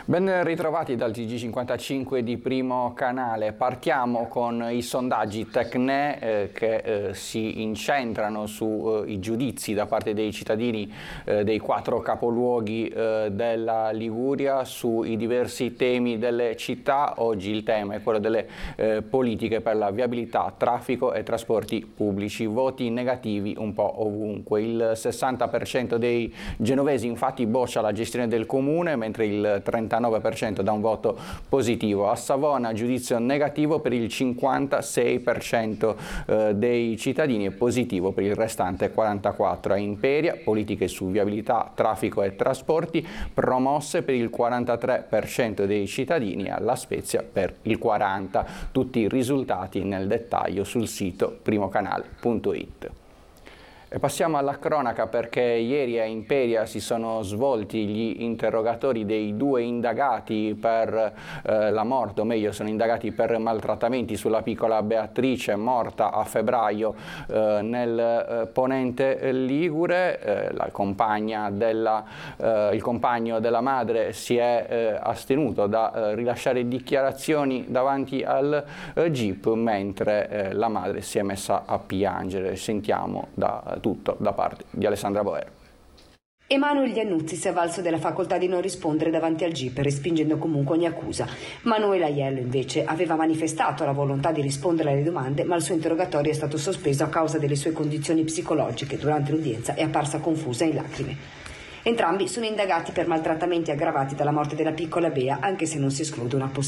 Ben ritrovati dal TG55 di Primo Canale. Partiamo con i sondaggi Tecne che si incentrano sui giudizi da parte dei cittadini dei 4 capoluoghi della Liguria sui diversi temi delle città. Oggi il tema è quello delle politiche per la viabilità, traffico e trasporti pubblici. Voti negativi un po' ovunque. Il 60% dei genovesi infatti boccia la gestione del comune, mentre il 39% dà un voto positivo. A Savona giudizio negativo per il 56% dei cittadini e positivo per il restante 44%. A Imperia politiche su viabilità, traffico e trasporti promosse per il 43% dei cittadini, alla Spezia per il 40%. Tutti i risultati nel dettaglio sul sito primocanale.it. E passiamo alla cronaca, perché ieri a Imperia si sono svolti gli interrogatori dei 2 indagati per la morte, o meglio sono indagati per maltrattamenti sulla piccola Beatrice morta a febbraio nel Ponente Ligure. Il compagno della madre si è astenuto da rilasciare dichiarazioni davanti al GIP, mentre la madre si è messa a piangere. Sentiamo tutto da parte di Alessandra Boer. Emanuele Iannuzzi si è avvalso della facoltà di non rispondere davanti al GIP, respingendo comunque ogni accusa. Manuela Aiello invece aveva manifestato la volontà di rispondere alle domande, ma il suo interrogatorio è stato sospeso a causa delle sue condizioni psicologiche. Durante l'udienza è apparsa confusa e in lacrime. Entrambi sono indagati per maltrattamenti aggravati dalla morte della piccola Bea, anche se non si esclude una possibilità